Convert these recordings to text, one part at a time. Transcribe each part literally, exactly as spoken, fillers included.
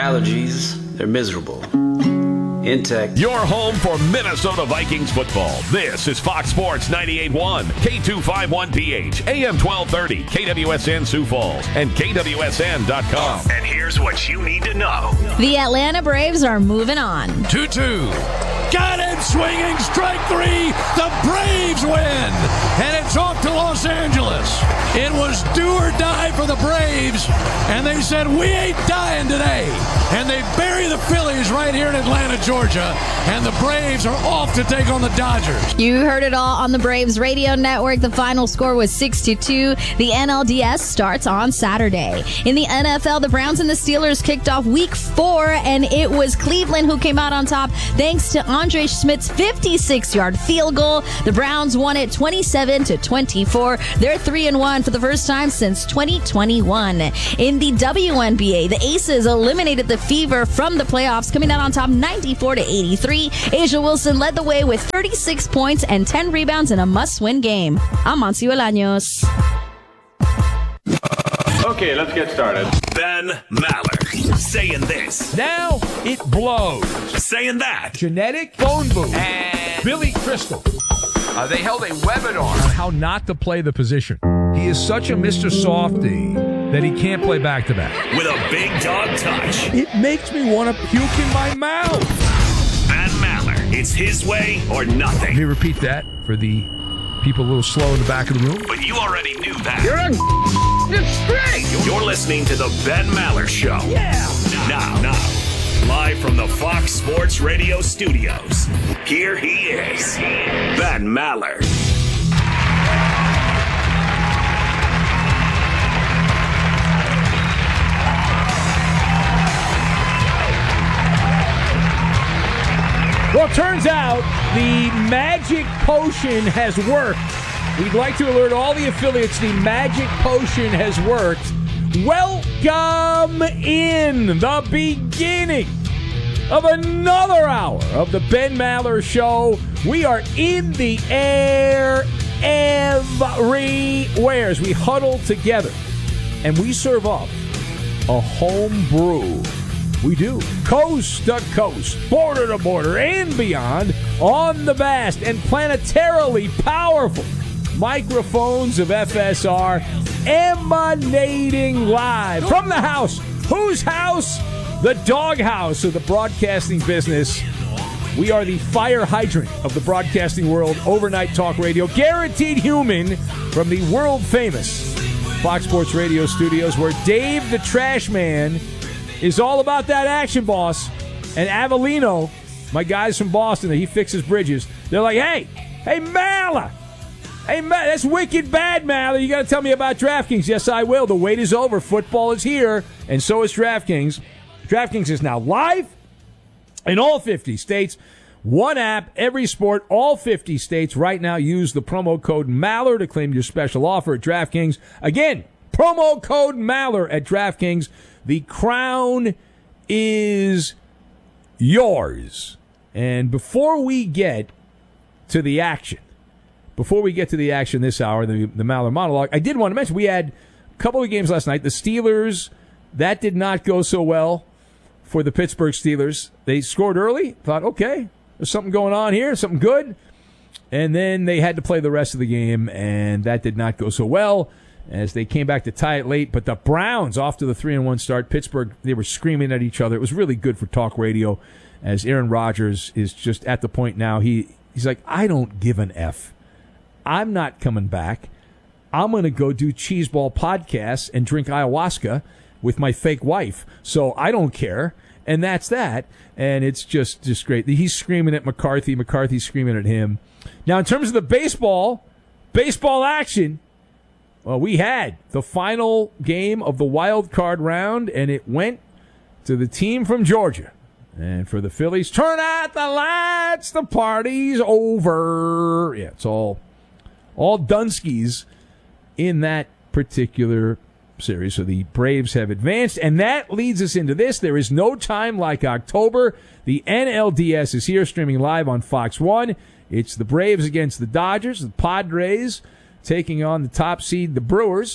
allergies, they're miserable. Intech. Your home for Minnesota Vikings football. This is Fox Sports ninety-eight point one, K two fifty-one P H, A M twelve thirty, K W S N Sioux Falls, and K W S N dot com. And here's what you need to know. The Atlanta Braves are moving on. two two. Got it, swinging, strike three. The Braves win. And it's off to Los Angeles. It was do or die for the Braves. And they said, we ain't dying today. And they bury the Phillies right here in Atlanta, Georgia. And the Braves are off to take on the Dodgers. You heard it all on the Braves radio network. The final score was six to two. The N L D S starts on Saturday. In the N F L, the Browns and the Steelers kicked off week four, and it was Cleveland who came out on top thanks to Andre Schmidt's fifty-six-yard field goal. The Browns won it twenty-seven to twenty-four. They're three and one for the first time since twenty twenty-one. In the W N B A, the Aces eliminated the Fever from the playoffs, coming out on top ninety-four to eighty-three. Asia Wilson led the way with thirty-six points and ten rebounds in a must-win game. I'm Monsi Bolaños. Okay, let's get started. Ben Maller saying this. Now it blows. Saying that. Genetic phone booth. And Billy Crystal. uh, they held a webinar On how not to play the position. He is such a Mister Softy that he can't play back-to-back. With a big dog touch. It makes me want to puke in my mouth. Ben Maller. It's his way or nothing. Let me repeat that for the people a little slow in the back of the room. But you already knew that. You're a it's great. You're listening to the Ben Maller Show. Yeah. Now, now, live from the Fox Sports Radio studios, here he is, Ben Maller. Well, it turns out the magic potion has worked. We'd like to alert all the affiliates the magic potion has worked. Welcome in the beginning of another hour of the Ben Maller Show. We are in the air everywhere as we huddle together and we serve up a home brew. We do. Coast to coast, border to border, and beyond on the vast and planetarily powerful microphones of F S R, emanating live from the house. Whose house? The doghouse of the broadcasting business. We are the fire hydrant of the broadcasting world, overnight talk radio, guaranteed human from the world-famous Fox Sports Radio studios, where Dave the Trash Man is all about that action, boss. And Avellino, my guys from Boston, he fixes bridges. They're like, hey, hey, Maller. Hey, Matt, that's wicked bad, Maller. You got to tell me about DraftKings. Yes, I will. The wait is over. Football is here, and so is DraftKings. DraftKings is now live in all fifty states. One app, every sport, all fifty states. Right now, use the promo code Maller to claim your special offer at DraftKings. Again, promo code Maller at DraftKings. The crown is yours. And before we get to the action, before we get to the action this hour, the, the Maller monologue, I did want to mention we had a couple of games last night. The Steelers, that did not go so well for the Pittsburgh Steelers. They scored early, thought, okay, there's something going on here, something good. And then they had to play the rest of the game, and that did not go so well as they came back to tie it late. But the Browns, off to the three and one start. Pittsburgh, they were screaming at each other. It was really good for talk radio, as Aaron Rodgers is just at the point now. He He's like, I don't give an F. I'm not coming back. I'm going to go do cheeseball podcasts and drink ayahuasca with my fake wife. So I don't care. And that's that. And it's just, just great. He's screaming at McCarthy. McCarthy's screaming at him. Now, in terms of the baseball, baseball action, well, we had the final game of the wild card round, and it went to the team from Georgia. And for the Phillies, turn out the lights, the party's over. Yeah, it's all, all Dunskies in that particular series. So the Braves have advanced, and that leads us into this. There is no time like October. The N L D S is here, streaming live on Fox one. It's the Braves against the Dodgers, the Padres taking on the top seed, the Brewers.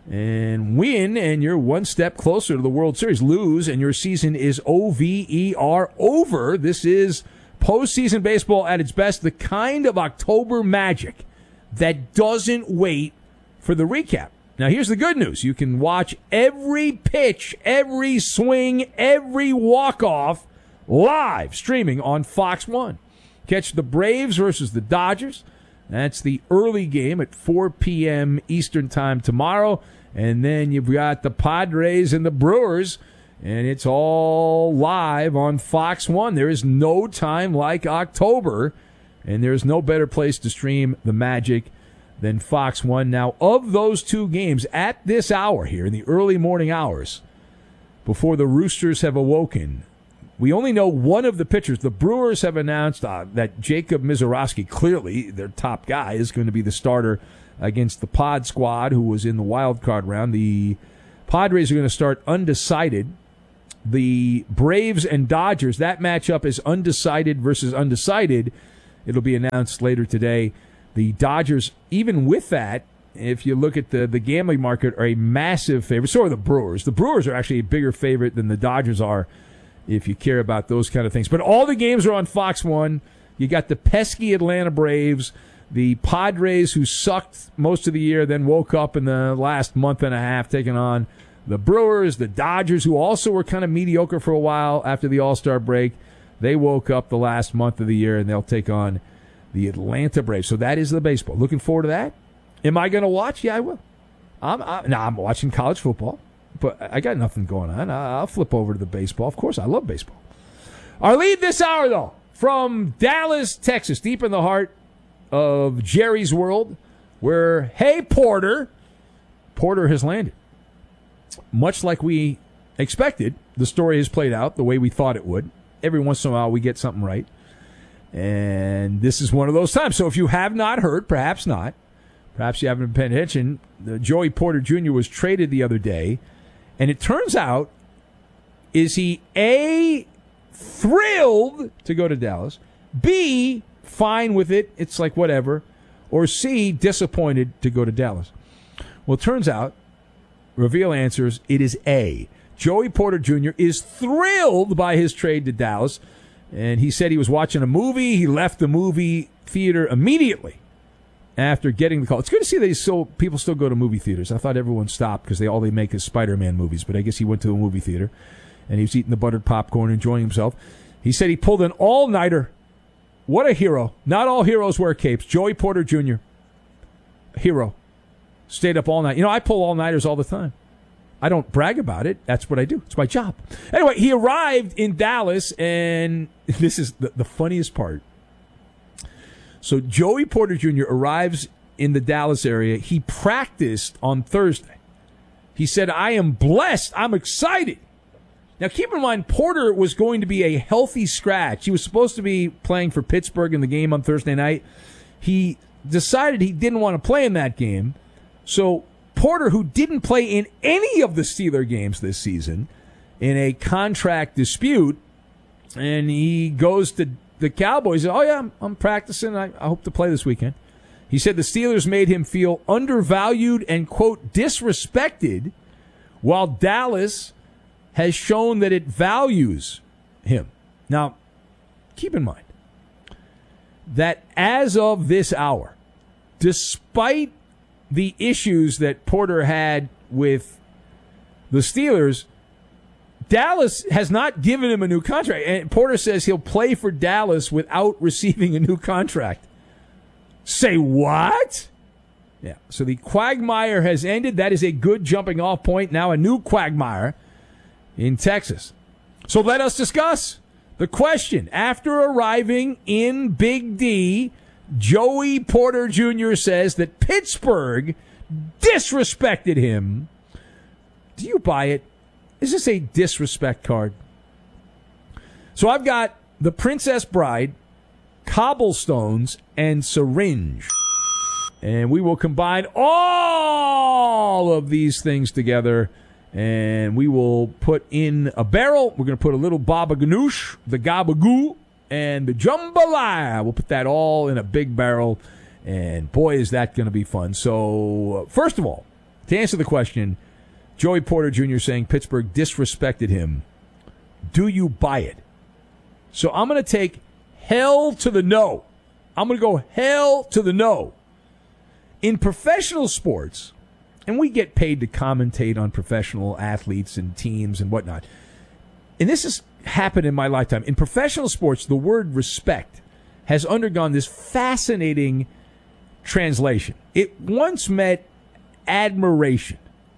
And win, and you're one step closer to the World Series. Lose, and your season is O V E R, over. This is postseason baseball at its best, the kind of October magic that doesn't wait for the recap. Now, here's the good news. You can watch every pitch, every swing, every walk-off live streaming on Fox one. Catch the Braves versus the Dodgers. That's the early game at four p.m. Eastern Time tomorrow. And then you've got the Padres and the Brewers, and it's all live on Fox one. There is no time like October, and there's no better place to stream the magic than Fox one. Now, of those two games at this hour here in the early morning hours, before the Roosters have awoken, we only know one of the pitchers. The Brewers have announced uh, that Jacob Misiorowski, clearly their top guy, is going to be the starter against the Pod squad, who was in the wild card round. The Padres are going to start undecided. The Braves and Dodgers, that matchup is undecided versus undecided. It'll be announced later today. The Dodgers, even with that, if you look at the, the gambling market, are a massive favorite. So are the Brewers. The Brewers are actually a bigger favorite than the Dodgers are, if you care about those kind of things. But all the games are on Fox one. You got the pesky Atlanta Braves, the Padres, who sucked most of the year, then woke up in the last month and a half, taking on the Brewers, the Dodgers, who also were kind of mediocre for a while after the All-Star break. They woke up the last month of the year, and they'll take on the Atlanta Braves. So that is the baseball. Looking forward to that. Am I going to watch? Yeah, I will. I'm, I, now, I'm watching college football. But I got nothing going on. I'll flip over to the baseball. Of course, I love baseball. Our lead this hour, though, from Dallas, Texas, deep in the heart of Jerry's world, where, hey, Porter, Porter has landed. Much like we expected, the story has played out the way we thought it would. Every once in a while, we get something right. And this is one of those times. So if you have not heard, perhaps not, perhaps you haven't been paying attention, the Joey Porter Junior was traded the other day. And it turns out, is he A, thrilled to go to Dallas, B, fine with it, it's like whatever, or C, disappointed to go to Dallas? Well, it turns out, reveal answers, it is A. Joey Porter Junior is thrilled by his trade to Dallas, and he said he was watching a movie. He left the movie theater immediately after getting the call. It's good to see that he's still, people still go to movie theaters. I thought everyone stopped because they all they make is Spider-Man movies, but I guess he went to a movie theater, and he was eating the buttered popcorn, enjoying himself. He said he pulled an all-nighter. What a hero. Not all heroes wear capes. Joey Porter Junior, hero. Stayed up all night. You know, I pull all-nighters all the time. I don't brag about it. That's what I do. It's my job. Anyway, he arrived in Dallas, and this is the, the funniest part. So Joey Porter Junior arrives in the Dallas area. He practiced on Thursday. He said, I am blessed. I'm excited. Now, keep in mind, Porter was going to be a healthy scratch. He was supposed to be playing for Pittsburgh in the game on Thursday night. He decided he didn't want to play in that game. So Porter, who didn't play in any of the Steeler games this season, in a contract dispute, and he goes to the Cowboys, said, oh, yeah, I'm, I'm practicing. I, I hope to play this weekend. He said the Steelers made him feel undervalued and, quote, disrespected, while Dallas has shown that it values him. Now, keep in mind that as of this hour, despite the issues that Porter had with the Steelers, Dallas has not given him a new contract. And Porter says he'll play for Dallas without receiving a new contract. Say what? Yeah. So the quagmire has ended. That is a good jumping off point. Now a new quagmire in Texas. So let us discuss the question. After arriving in Big D, Joey Porter Junior says that Pittsburgh disrespected him. Do you buy it? Is this a disrespect card? So I've got the Princess Bride, cobblestones, and syringe. And we will combine all of these things together, and we will put in a barrel. We're going to put a little baba ganoush, the gabagoo, and the jambalaya. We'll put that all in a big barrel, and boy, is that going to be fun. So, first of all, To answer the question, Joey Porter Junior saying Pittsburgh disrespected him. Do you buy it? So I'm going to take hell to the no. I'm going to go hell to the no. In professional sports, and we get paid to commentate on professional athletes and teams and whatnot, and this has happened in my lifetime. In professional sports, the word respect has undergone this fascinating translation. It once meant admiration.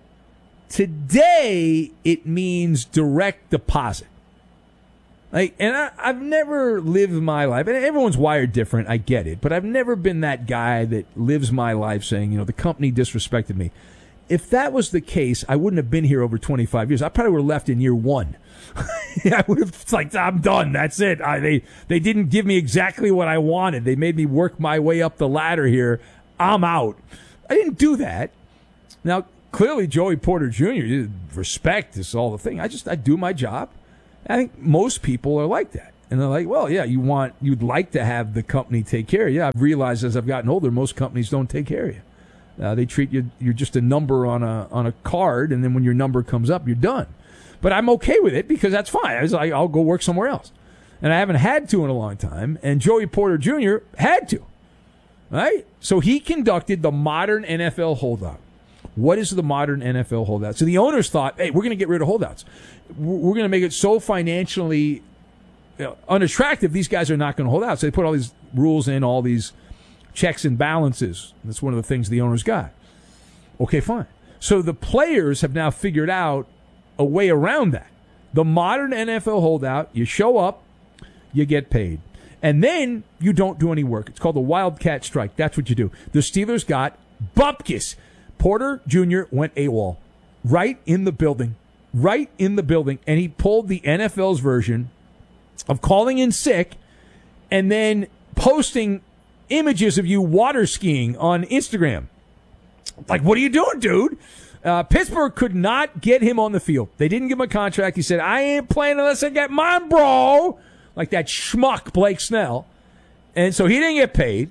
Today, it means direct deposit. Like, and I, I've never lived my life, and everyone's wired different, I get it, but I've never been that guy that lives my life saying, you know, the company disrespected me. If that was the case, I wouldn't have been here over twenty-five years. I probably would have left in year one. I would have, it's like, I'm done. That's it. I, they, they didn't give me exactly what I wanted. They made me work my way up the ladder here. I'm out. I didn't do that. Now, clearly, Joey Porter Junior, respect is all the thing. I just, I do my job. I think most people are like that. And they're like, well, yeah, you want, you'd like to have the company take care of you. I've realized as I've gotten older, most companies don't take care of you. Uh, they treat you, you're just a number on a on a card, and then when your number comes up, you're done. But I'm okay with it because that's fine. I was like, I'll go work somewhere else. And I haven't had to in a long time, and Joey Porter Junior had to. Right? So he conducted the modern N F L holdout. What is the modern N F L holdout? So the owners thought, hey, we're going to get rid of holdouts. We're going to make it so financially you know, unattractive, these guys are not going to hold out. So they put all these rules in, all these checks and balances. That's one of the things the owners got. Okay, fine. So the players have now figured out a way around that. The modern N F L holdout, you show up, you get paid. And then you don't do any work. It's called the Wildcat Strike. That's what you do. The Steelers got bupkis. Porter Junior went AWOL right in the building, right in the building, and he pulled the N F L's version of calling in sick and then posting images of you water skiing on Instagram. Like, what are you doing, dude? Uh, Pittsburgh could not get him on the field. They didn't give him a contract. He said, I ain't playing unless I get mine, bro. Like that schmuck Blake Snell. And so he didn't get paid.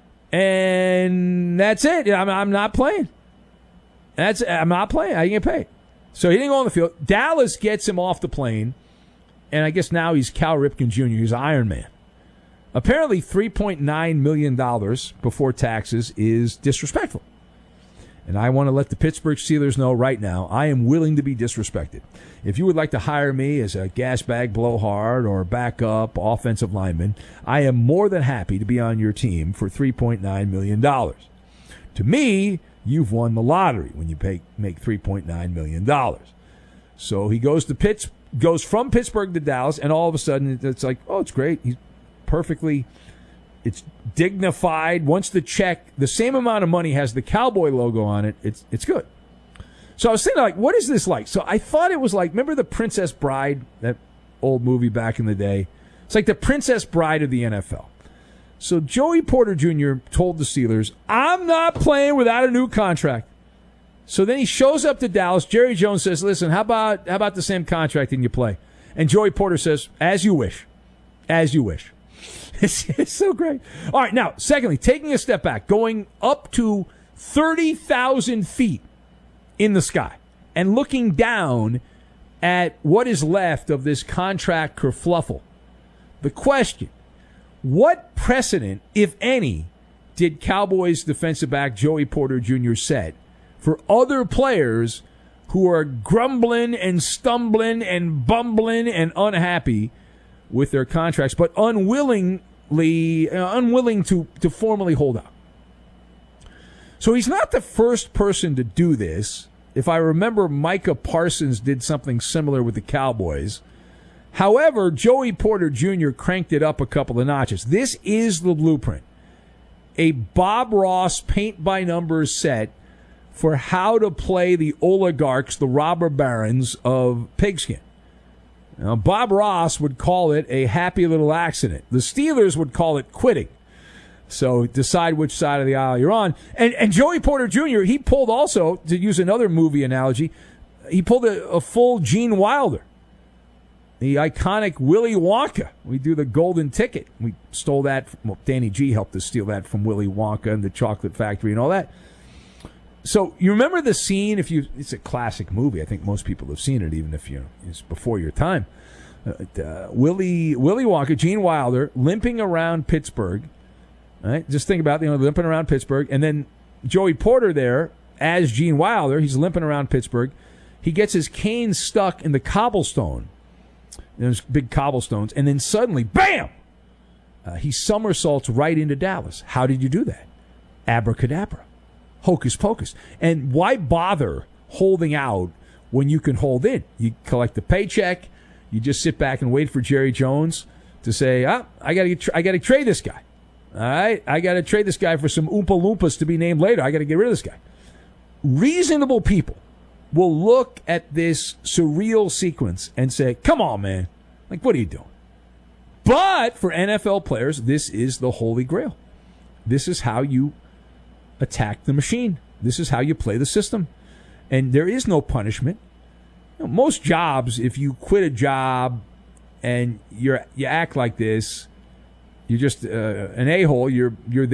And that's it. I'm, I'm not playing. That's I'm not playing. I didn't get paid. So he didn't go on the field. Dallas gets him off the plane. And I guess now he's Cal Ripken Junior He's Iron Man. Apparently three point nine million dollars before taxes is disrespectful. And I want to let the Pittsburgh Steelers know right now, I am willing to be disrespected. If you would like to hire me as a gas bag blowhard or backup offensive lineman, I am more than happy to be on your team for three point nine million dollars. To me, you've won the lottery when you pay, make three point nine million dollars. So he goes to Pitts, goes from Pittsburgh to Dallas, and all of a sudden it's like, oh, it's great. He's perfectly, it's dignified. Once the check, the same amount of money has the Cowboy logo on it, it's it's good. So I was thinking, like, what is this like? So I thought it was like, remember The Princess Bride, that old movie back in the day? It's like The Princess Bride of the N F L. So Joey Porter Junior told the Steelers, I'm not playing without a new contract. So then he shows up to Dallas. Jerry Jones says, listen, how about how about the same contract and you play? And Joey Porter says, as you wish. As you wish. It's, it's so great. All right, now, secondly, taking a step back, going up to thirty thousand feet in the sky and looking down at what is left of this contract kerfluffle. The question, what precedent, if any, did Cowboys defensive back Joey Porter Junior set for other players who are grumbling and stumbling and bumbling and unhappy with their contracts, but unwillingly, uh, unwilling to, to formally hold out? So he's not the first person to do this. If I remember, Micah Parsons did something similar with the Cowboys. However, Joey Porter Junior cranked it up a couple of notches. This is the blueprint. A Bob Ross paint-by-numbers set for how to play the oligarchs, the robber barons of pigskin. Now, Bob Ross would call it a happy little accident. The Steelers would call it quitting. So decide which side of the aisle you're on. And, and Joey Porter Junior, he pulled also, to use another movie analogy, he pulled a, a full Gene Wilder. The iconic Willy Wonka. We do the golden ticket. We stole that. From, well, Danny G helped us steal that from Willy Wonka and the Chocolate Factory and all that. So you remember the scene? If you, it's a classic movie. I think most people have seen it, even if you it's before your time. Uh, uh, Willie Willie Wonka, Gene Wilder, limping around Pittsburgh. Right? Just think about, you know, limping around Pittsburgh, and then Joey Porter there as Gene Wilder. He's limping around Pittsburgh. He gets his cane stuck in the cobblestone. Those big cobblestones, and then suddenly, bam! Uh, he somersaults right into Dallas. How did you do that? Abracadabra. Hocus pocus. And why bother holding out when you can hold in? You collect the paycheck. You just sit back and wait for Jerry Jones to say, ah, I got to I got to trade this guy. All right? I got to trade this guy for some Oompa Loompas to be named later. I got to get rid of this guy. Reasonable people will look at this surreal sequence and say, come on, man. Like, what are you doing? But for N F L players, this is the holy grail. This is how you attack the machine. This is how you play the system. And there is no punishment. You know, most jobs, if you quit a job and you're you act like this, you're just uh, an a-hole, you're you're